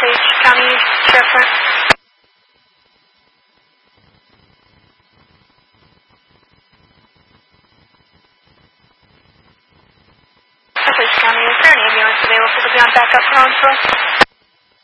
Osage County Sheriff. Osage County, is there an ambulance available to be on backup for Owensboro?